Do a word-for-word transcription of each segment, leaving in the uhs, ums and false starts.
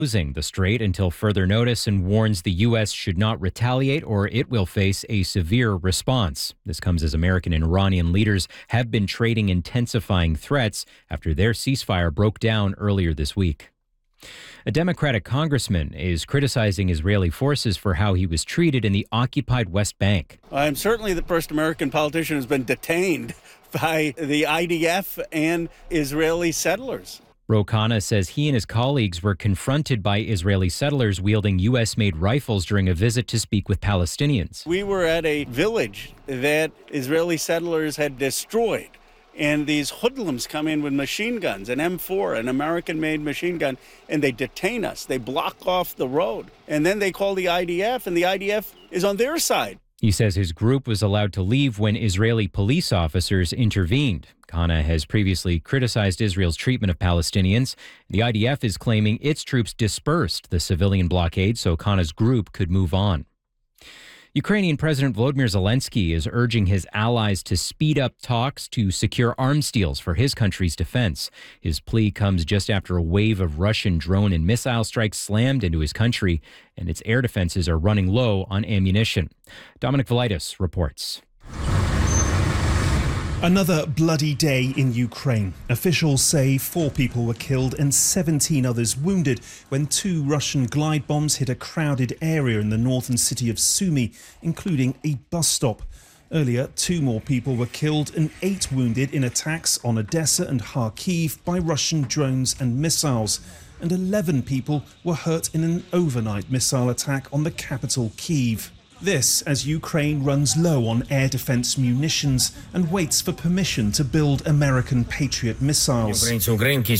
closing the strait until further notice and warns the U S should not retaliate or it will face a severe response. This comes as American and Iranian leaders have been trading intensifying threats after their ceasefire broke down earlier this week. A Democratic congressman is criticizing Israeli forces for how he was treated in the occupied West Bank. I'm certainly the first American politician who's been detained by the I D F and Israeli settlers. Ro Khanna says he and his colleagues were confronted by Israeli settlers wielding U S-made rifles during a visit to speak with Palestinians. We were at a village that Israeli settlers had destroyed, and these hoodlums come in with machine guns, an M four, an American-made machine gun, and they detain us. They block off the road, and then they call the I D F, and the I D F is on their side. He says his group was allowed to leave when Israeli police officers intervened. Khanna has previously criticized Israel's treatment of Palestinians. The I D F is claiming its troops dispersed the civilian blockade so Khanna's group could move on. Ukrainian President Volodymyr Zelensky is urging his allies to speed up talks to secure arms deals for his country's defense. His plea comes just after a wave of Russian drone and missile strikes slammed into his country, and its air defenses are running low on ammunition. Dominic Velitis reports. Another bloody day in Ukraine. Officials say four people were killed and seventeen others wounded when two Russian glide bombs hit a crowded area in the northern city of Sumy, including a bus stop. Earlier, two more people were killed and eight wounded in attacks on Odessa and Kharkiv by Russian drones and missiles. And eleven people were hurt in an overnight missile attack on the capital, Kyiv. This as Ukraine runs low on air defense munitions and waits for permission to build American Patriot missiles. Meanwhile,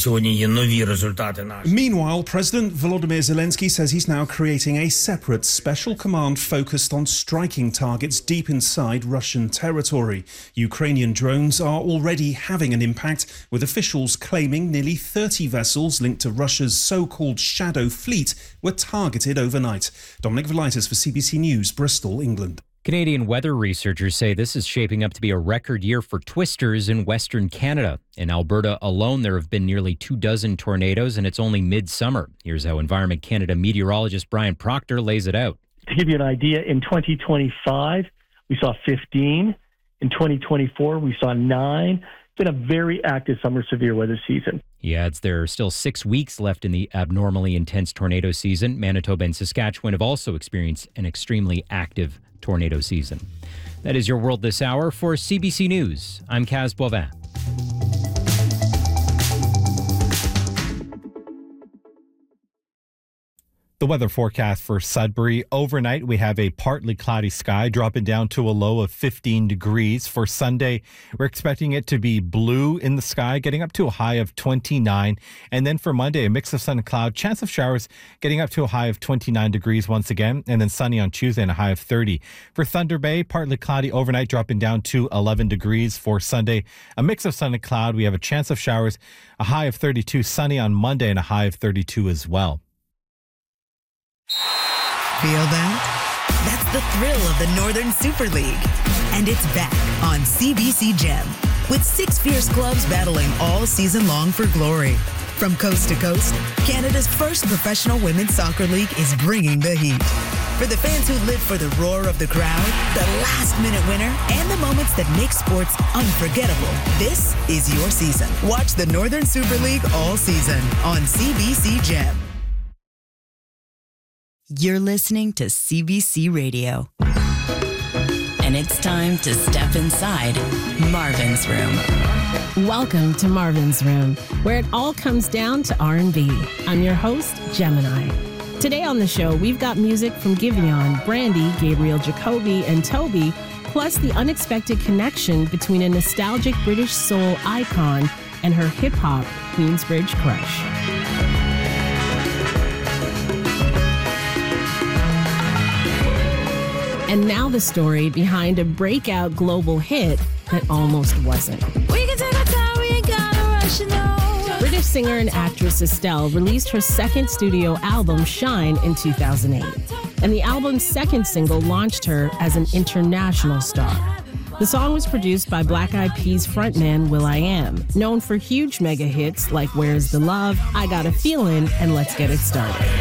President Volodymyr Zelensky says he's now creating a separate special command focused on striking targets deep inside Russian territory. Ukrainian drones are already having an impact, with officials claiming nearly thirty vessels linked to Russia's so-called Shadow Fleet were targeted overnight. Dominic Velitis for C B C News, Bristol, England. Canadian weather researchers say this is shaping up to be a record year for twisters in Western Canada. In Alberta alone, there have been nearly two dozen tornadoes, and it's only midsummer. Here's how Environment Canada meteorologist Brian Proctor lays it out. To give you an idea, in twenty twenty-five, we saw fifteen. In twenty twenty-four, we saw nine. It's been a very active summer severe weather season. He adds there are still six weeks left in the abnormally intense tornado season. Manitoba and Saskatchewan have also experienced an extremely active tornado season. That is your world this hour. For C B C News, I'm Kaz Boivin. The weather forecast for Sudbury. Overnight, we have a partly cloudy sky dropping down to a low of fifteen degrees. For Sunday, we're expecting it to be blue in the sky, getting up to a high of twenty-nine. And then for Monday, a mix of sun and cloud, chance of showers, getting up to a high of twenty-nine degrees once again. And then sunny on Tuesday and a high of thirty. For Thunder Bay, partly cloudy overnight, dropping down to eleven degrees. For Sunday, a mix of sun and cloud. We have a chance of showers, a high of thirty-two, sunny on Monday and a high of thirty-two as well. Feel that? That's the thrill of the Northern Super League. And it's back on C B C Gem, with six fierce clubs battling all season long for glory. From coast to coast, Canada's first professional women's soccer league is bringing the heat. For the fans who live for the roar of the crowd, the last-minute winner, and the moments that make sports unforgettable, this is your season. Watch the Northern Super League all season on C B C Gem. You're listening to C B C Radio. And it's time to step inside Marvin's Room. Welcome to Marvin's Room, where it all comes down to R and B. I'm your host, Gemini. Today on the show, we've got music from Giveon, Brandy, Gabriel Jacoby, and Toby, plus the unexpected connection between a nostalgic British soul icon and her hip-hop Queensbridge crush. And now the story behind a breakout global hit that almost wasn't. We can take our time, we ain't gotta rush, no. British singer and actress Estelle released her second studio album, Shine, in two thousand eight. And the album's second single launched her as an international star. The song was produced by Black Eyed Peas frontman will.i.am, known for huge mega hits like Where's the Love, I Got a Feeling, and Let's Get It Started.